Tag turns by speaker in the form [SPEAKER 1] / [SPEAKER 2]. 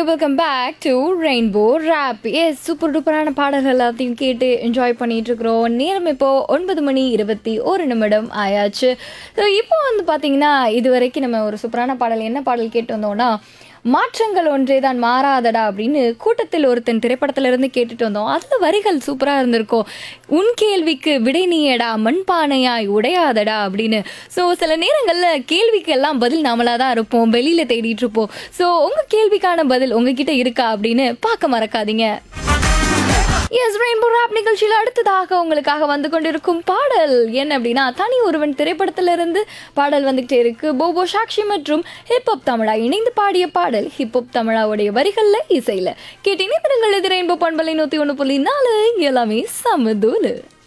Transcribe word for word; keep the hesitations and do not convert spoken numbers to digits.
[SPEAKER 1] Welcome back to rainbow rape. S, super டூப்பரான பாடல்கள் எல்லாத்தையும் கேட்டு என்ஜாய் பண்ணிட்டு இருக்கிறோம். நேரம் இப்போ ஒன்பது மணி இருபத்தி ஒரு நிமிடம் ஆயாச்சு. ஸோ இப்போ வந்து பார்த்தீங்கன்னா, இது வரைக்கும் நம்ம ஒரு சூப்பரான பாடல், என்ன பாடல் கேட்டு வந்தோம்னா, மாற்றங்கள் ஒன்றே தான் மாறாதடா அப்படின்னு கூட்டத்தில் ஒருத்தன் திரைப்படத்திலிருந்து கேட்டுட்டு வந்தோம். அதில் வரிகள் சூப்பராக இருந்திருக்கும். உன் கேள்விக்கு விடை நீயடா மண்பானையாய் உடையாதடா அப்படின்னு. ஸோ சில நேரங்களில் கேள்விக்கு எல்லாம் பதில் நாமளாக தான் இருப்போம், வெளியில் தேடிட்டு இருப்போம். ஸோ உங்கள் கேள்விக்கான பதில் உங்ககிட்ட இருக்கா அப்படின்னு பார்க்க மறக்காதீங்க. எஸ், ரெயின்போ ராப் நிகழ்ச்சியில் அடுத்ததாக உங்களுக்காக வந்து கொண்டிருக்கும் பாடல் என்ன அப்படின்னா, தனி ஒருவன் திரைப்படத்திலிருந்து பாடல் வந்துகிட்டே இருக்கு. போபோ சாக்ஷி மற்றும் ஹிப்ஹப் தமிழா இணைந்து பாடிய பாடல். ஹிப்ஹப் தமிழாவுடைய வரிகளில், இசையில் கேட்டீங்க. இது ரெயின்போ பண்பலை நூற்றி ஒன்று புள்ளி நாலு, எல்லாமே சமதூலு.